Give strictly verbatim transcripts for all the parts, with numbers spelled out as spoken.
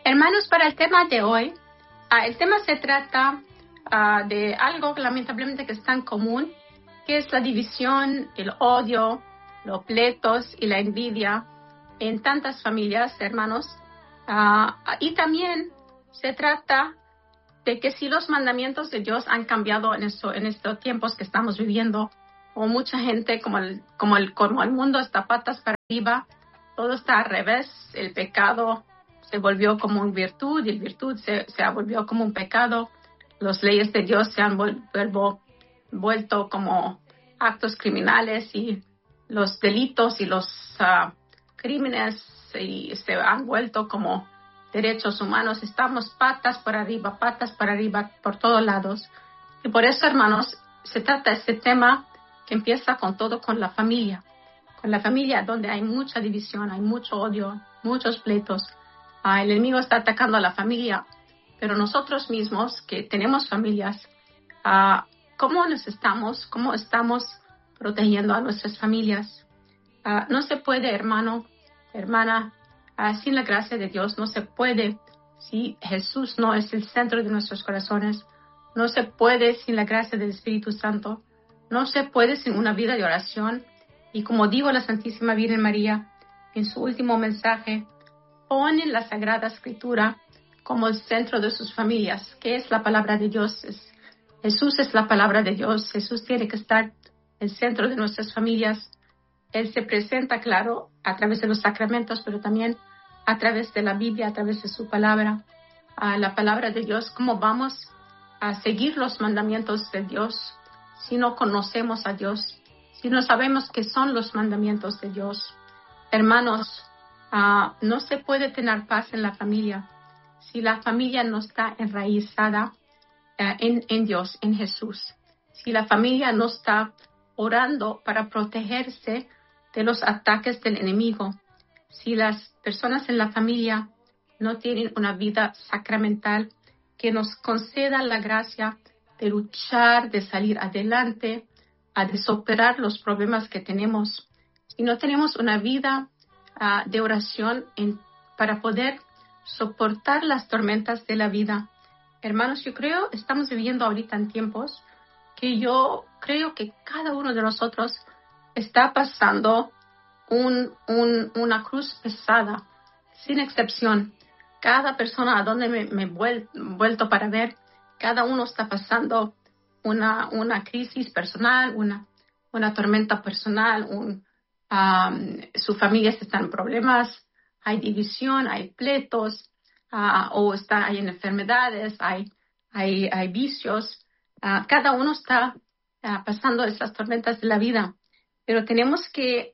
Hermanos, para el tema de hoy, uh, el tema se trata uh, de algo lamentablemente que es tan común, que es la división, el odio, los pleitos y la envidia en tantas familias, hermanos. Uh, y también se trata de que si los mandamientos de Dios han cambiado en, esto, en estos tiempos que estamos viviendo, o mucha gente, como el, como, el, como el mundo está patas para arriba, todo está al revés, el pecado se volvió como una virtud y la virtud se, se volvió como un pecado. Las leyes de Dios se han vuelvo, vuelto como actos criminales y los delitos y los uh, crímenes y se han vuelto como derechos humanos. Estamos patas para arriba, patas para arriba por todos lados. Y por eso, hermanos, se trata de este tema que empieza con todo, con la familia. Con la familia donde hay mucha división, hay mucho odio, muchos pleitos. Uh, el enemigo está atacando a la familia, pero nosotros mismos que tenemos familias, uh, ¿cómo nos estamos, cómo estamos protegiendo a nuestras familias? Uh, no se puede, hermano, hermana, uh, sin la gracia de Dios, no se puede si Jesús no es el centro de nuestros corazones, no se puede sin la gracia del Espíritu Santo, no se puede sin una vida de oración. Y como digo la Santísima Virgen María en su último mensaje, ponen la Sagrada Escritura como el centro de sus familias, que es la palabra de Dios. Es, Jesús es la palabra de Dios. Jesús tiene que estar en el centro de nuestras familias. Él se presenta, claro, a través de los sacramentos, pero también a través de la Biblia, a través de su palabra, a la palabra de Dios. ¿Cómo vamos a seguir los mandamientos de Dios si no conocemos a Dios, si no sabemos qué son los mandamientos de Dios? Hermanos, Uh, no se puede tener paz en la familia si la familia no está enraizada uh, en, en Dios, en Jesús. Si la familia no está orando para protegerse de los ataques del enemigo. Si las personas en la familia no tienen una vida sacramental que nos conceda la gracia de luchar, de salir adelante, a de superar los problemas que tenemos. Si no tenemos una vida Uh, de oración en, para poder soportar las tormentas de la vida. Hermanos, yo creo, estamos viviendo ahorita en tiempos que yo creo que cada uno de nosotros está pasando un, un, una cruz pesada, sin excepción. Cada persona a donde me, me he vuel, vuelto para ver, cada uno está pasando una, una crisis personal, una, una tormenta personal, un Um, su familia está en problemas, hay división, hay pleitos, uh, o está, hay enfermedades, hay, hay, hay vicios. Uh, cada uno está uh, pasando esas tormentas de la vida. Pero tenemos que,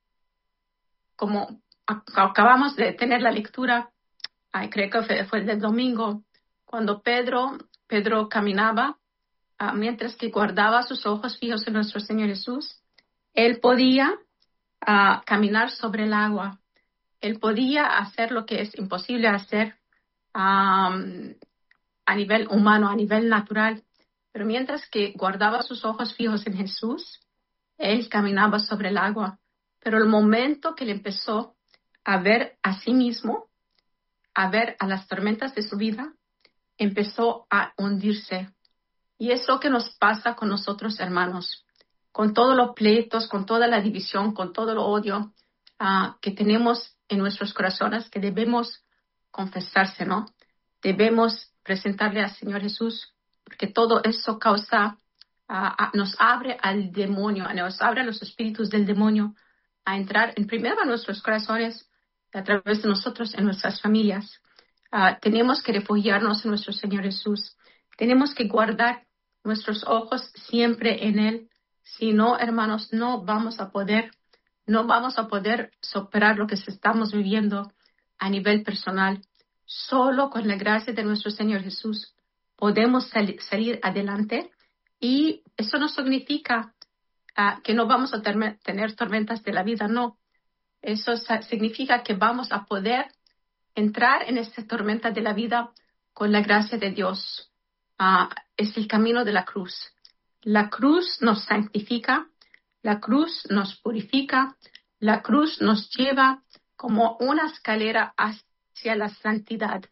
como acabamos de tener la lectura, uh, creo que fue, fue el del domingo, cuando Pedro, Pedro caminaba, uh, mientras que guardaba sus ojos fijos en nuestro Señor Jesús, él podía Uh, caminar sobre el agua. Él podía hacer lo que es imposible hacer um, a nivel humano, a nivel natural. Pero mientras que guardaba sus ojos fijos en Jesús, él caminaba sobre el agua. Pero el momento que él empezó a ver a sí mismo, a ver a las tormentas de su vida, empezó a hundirse. Y es lo que nos pasa con nosotros, hermanos. Con todos los pleitos, con toda la división, con todo el odio uh, que tenemos en nuestros corazones, que debemos confesarse, ¿no? Debemos presentarle al Señor Jesús, porque todo eso causa, uh, nos abre al demonio, nos abre a los espíritus del demonio a entrar en primero a nuestros corazones, a través de nosotros, en nuestras familias. Uh, tenemos que refugiarnos en nuestro Señor Jesús. Tenemos que guardar nuestros ojos siempre en Él. Si no, hermanos, no vamos a poder, no vamos a poder superar lo que estamos viviendo a nivel personal. Solo con la gracia de nuestro Señor Jesús podemos sal- salir adelante, y eso no significa uh, que no vamos a ter- tener tormentas de la vida, no. Eso sa- significa que vamos a poder entrar en esta tormenta de la vida con la gracia de Dios. Uh, es el camino de la cruz. La cruz nos santifica, la cruz nos purifica, la cruz nos lleva como una escalera hacia la santidad,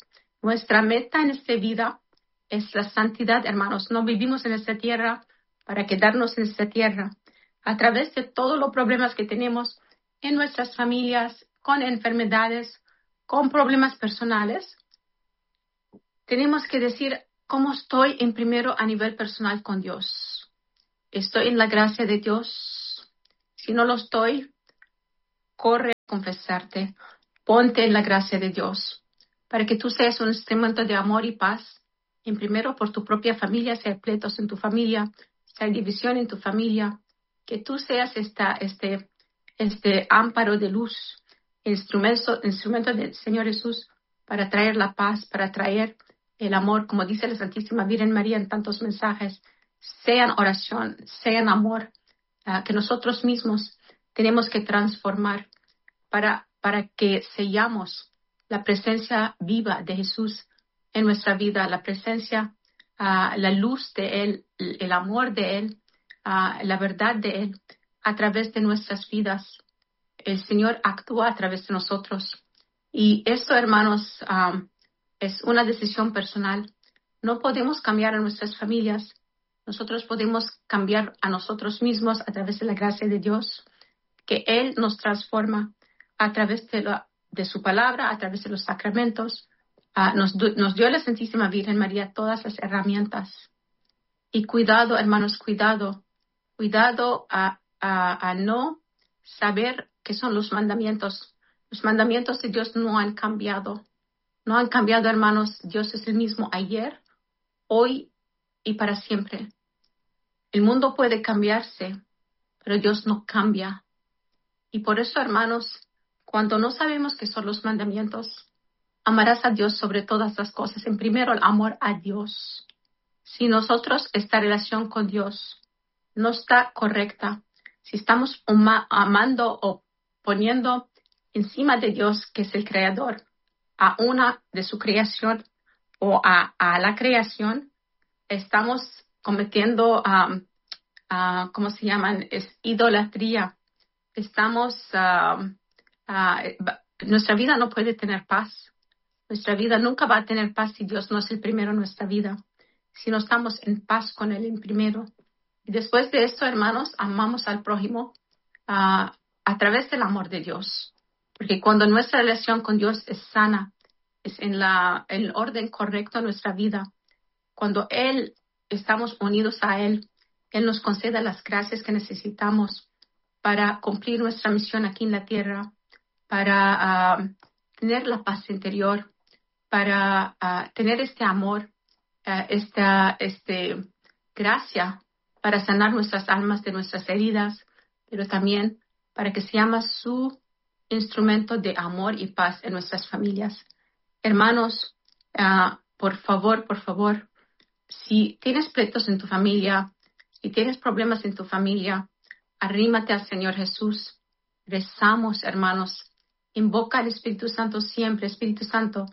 Nuestra meta en esta vida es la santidad, hermanos. No vivimos en esta tierra para quedarnos en esta tierra. A través de todos los problemas que tenemos en nuestras familias, con enfermedades, con problemas personales, tenemos que decir cómo estoy en primero a nivel personal con Dios. ¿Estoy en la gracia de Dios? Si no lo estoy, corre a confesarte. Ponte en la gracia de Dios para que tú seas un instrumento de amor y paz. En primero por tu propia familia, si hay pleitos en tu familia, si hay división en tu familia, que tú seas esta, este, este amparo de luz, instrumento, instrumento del Señor Jesús para traer la paz, para traer el amor, como dice la Santísima Virgen María en tantos mensajes, sean oración, sean amor, uh, que nosotros mismos tenemos que transformar para, para que sellamos la presencia viva de Jesús en nuestra vida, la presencia, uh, la luz de Él, el amor de Él, uh, la verdad de Él, a través de nuestras vidas. El Señor actúa a través de nosotros. Y esto, hermanos, um, es una decisión personal. No podemos cambiar a nuestras familias. Nosotros podemos cambiar a nosotros mismos a través de la gracia de Dios, que Él nos transforma a través de, la, de su palabra, a través de los sacramentos. Uh, nos, nos dio la Santísima Virgen María todas las herramientas. Y cuidado, hermanos, cuidado. Cuidado a, a, a no saber qué son los mandamientos. Los mandamientos de Dios no han cambiado. No han cambiado, hermanos. Dios es el mismo ayer, hoy y para siempre. El mundo puede cambiarse, pero Dios no cambia. Y por eso, hermanos, cuando no sabemos qué son los mandamientos, amarás a Dios sobre todas las cosas. En primero, el amor a Dios. Si nosotros, esta relación con Dios no está correcta, si estamos amando o poniendo encima de Dios, que es el Creador, a una de su creación o a, a la creación, estamos cometiendo, um, uh, ¿cómo se llaman? Es idolatría. Estamos, uh, uh, nuestra vida no puede tener paz. Nuestra vida nunca va a tener paz si Dios no es el primero en nuestra vida. Si no estamos en paz con Él en primero. Y después de esto, hermanos, amamos al prójimo uh, a través del amor de Dios. Porque cuando nuestra relación con Dios es sana, es en la, el orden correcto de nuestra vida, cuando Él, estamos unidos a Él, Él nos concede las gracias que necesitamos para cumplir nuestra misión aquí en la tierra, para uh, tener la paz interior, para uh, tener este amor, uh, esta este, gracia para sanar nuestras almas de nuestras heridas, pero también para que seamos su instrumento de amor y paz en nuestras familias. Hermanos, uh, por favor, por favor, si tienes pleitos en tu familia, si tienes problemas en tu familia, arrímate al Señor Jesús. Rezamos, hermanos. Invoca al Espíritu Santo siempre. Espíritu Santo,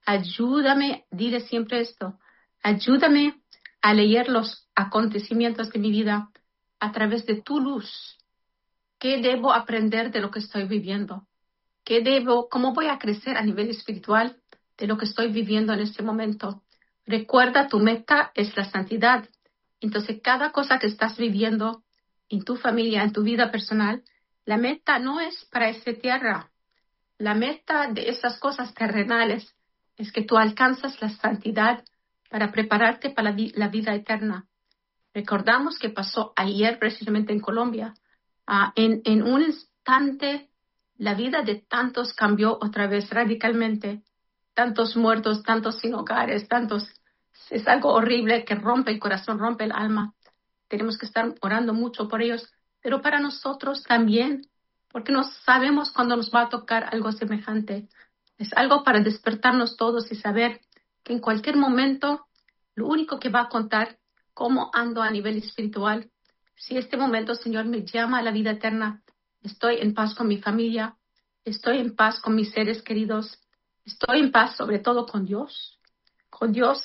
ayúdame, dile siempre esto, ayúdame a leer los acontecimientos de mi vida a través de tu luz. ¿Qué debo aprender de lo que estoy viviendo? ¿Qué debo, cómo voy a crecer a nivel espiritual de lo que estoy viviendo en este momento? Recuerda, tu meta es la santidad. Entonces, cada cosa que estás viviendo en tu familia, en tu vida personal, la meta no es para esta tierra. La meta de esas cosas terrenales es que tú alcanzas la santidad para prepararte para la, vi- la vida eterna. Recordamos que pasó ayer precisamente en Colombia. Uh, en, en un instante, la vida de tantos cambió otra vez radicalmente. Tantos muertos, tantos sin hogares, tantos... Es algo horrible que rompe el corazón, rompe el alma. Tenemos que estar orando mucho por ellos, pero para nosotros también, porque no sabemos cuándo nos va a tocar algo semejante. Es algo para despertarnos todos y saber que en cualquier momento lo único que va a contar cómo ando a nivel espiritual. Si este momento, Señor, me llama a la vida eterna, estoy en paz con mi familia, estoy en paz con mis seres queridos, estoy en paz sobre todo con Dios, con Dios,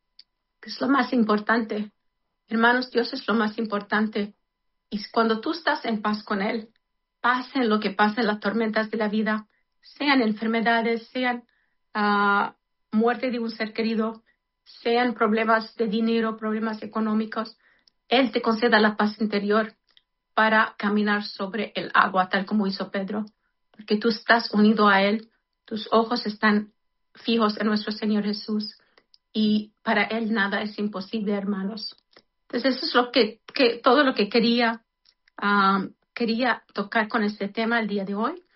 que es lo más importante. Hermanos, Dios es lo más importante. Y cuando tú estás en paz con Él, pasen lo que pasen las tormentas de la vida, sean enfermedades, sean uh, muerte de un ser querido, sean problemas de dinero, problemas económicos, Él te conceda la paz interior para caminar sobre el agua, tal como hizo Pedro, porque tú estás unido a Él, tus ojos están fijos en nuestro Señor Jesús, y para Él nada es imposible, hermanos. Entonces, eso es lo que, que todo lo que quería, um, quería tocar con este tema el día de hoy.